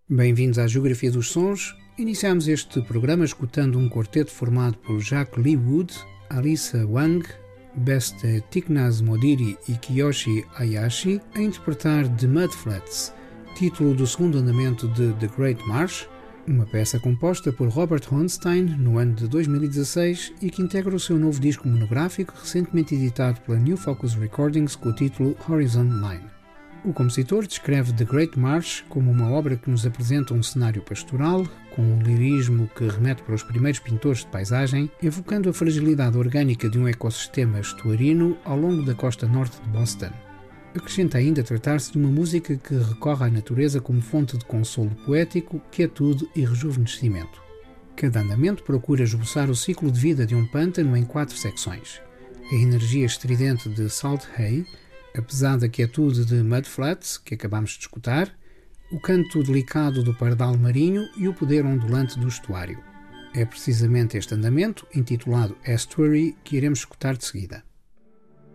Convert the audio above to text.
Bem-vindos à Geografia dos Sons. Iniciamos este programa escutando um quarteto formado por Jacques Lee Wood, Alyssa Wang, Beste Tiknaz Modiri e Kiyoshi Hayashi, a interpretar The Mudflats, título do segundo andamento de The Great March, uma peça composta por Robert Honstein no ano de 2016 e que integra o seu novo disco monográfico recentemente editado pela New Focus Recordings com o título Horizon Line. O compositor descreve The Great March como uma obra que nos apresenta um cenário pastoral, com um lirismo que remete para os primeiros pintores de paisagem, evocando a fragilidade orgânica de um ecossistema estuarino ao longo da costa norte de Boston. Acrescenta ainda tratar-se de uma música que recorre à natureza como fonte de consolo poético, quietude e rejuvenescimento. Cada andamento procura esboçar o ciclo de vida de um pântano em 4 secções. A energia estridente de Salt Hay, a pesada quietude de Mudflats, que acabamos de escutar, o canto delicado do pardal marinho e o poder ondulante do estuário. É precisamente este andamento, intitulado Estuary, que iremos escutar de seguida.